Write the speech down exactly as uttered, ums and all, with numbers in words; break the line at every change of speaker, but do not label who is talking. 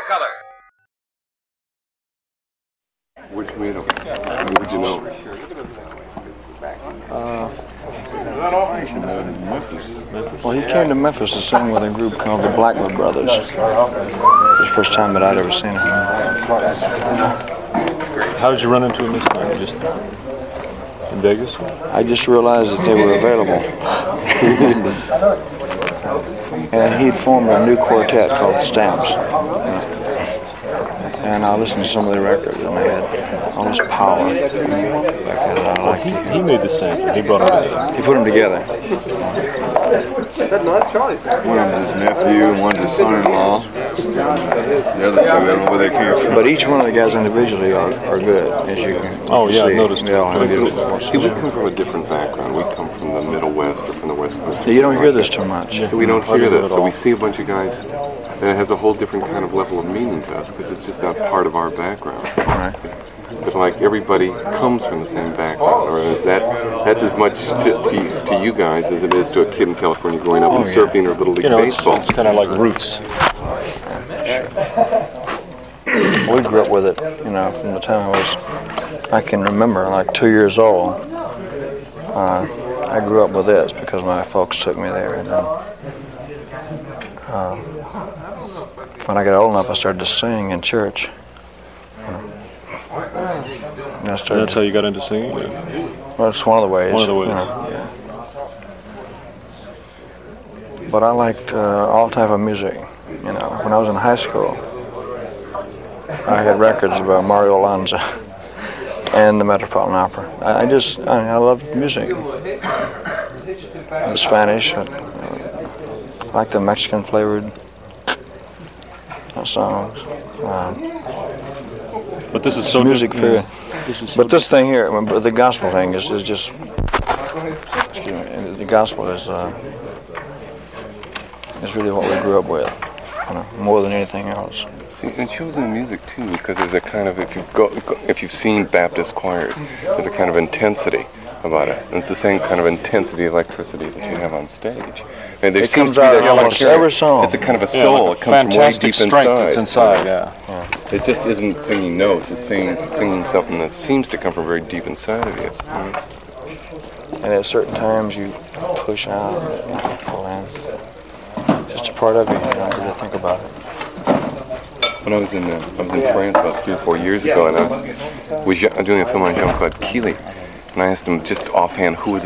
color.
Which made him? How would you know?
Uh, well, he came to Memphis to sing with a group called the Blackwood Brothers. It was the first time that I'd ever seen him.
How did you run into him this time? Just in Vegas?
I just realized that they were available. And he'd formed a new quartet called the Stamps. And I listened to some of the records, and they had all this power. I
liked he, he made the Stamps. He brought them together.
He put them together.
One of his nephew and one of his son-in-law. The other two, I don't know where they came from.
But each one of the guys individually are, are good, as you can
Oh, yeah,
see.
I noticed.
They all have good.
See, we come from a different background. We come from the Middle West or from the West Coast.
You don't hear this too much.
So we don't hear this. So we see a bunch of guys, and it has a whole different kind of level of meaning to us because it's just not part of our background.
Right.
See? But like everybody comes from the same background, or is that that's as much to, to, to you guys as it is to a kid in California growing up
oh,
and
yeah.
surfing or Little League
you know,
Baseball.
It's, it's kind of like roots.
Sure. We grew up with it, you know, from the time I was, I can remember, like two years old. Uh, I grew up with this because my folks took me there. And then, uh, when I got old enough, I started to sing in church. And I started
And that's how you got into singing? Or?
Well, it's one of the ways.
One of the ways.
You know, yeah. But I liked uh, all type of music. You know, when I was in high school, I had records about Mario Lanza and the Metropolitan Opera. I, I just, I, I loved music. The Spanish, I, I like the Mexican flavored songs. Um,
but this is so
music
different.
period.
This is so
but this thing here, the gospel thing is, is just, excuse me, the gospel is uh, is really what we grew up with, you know, more than anything else.
It shows in the music too, because there's a kind of, if you've go, if you've seen Baptist choirs, there's a kind of intensity about it, and it's the same kind of intensity, electricity that you have on stage. And there
it
seems
comes
to be
out
that
in almost every song.
It's a kind of a
yeah,
soul.
like a
it comes from way
fantastic
deep
strength
inside.
that's inside. Yeah.
yeah.
It just isn't singing notes. It's singing singing something that seems to come from very deep inside of you.
Mm-hmm. And at certain times you push out, and pull in. It's just a part of you. You don't really think about it.
When I was in uh, I was in France about three or four years ago, and I was, was doing a film on Jean-Claude Keely, and I asked him just offhand who was his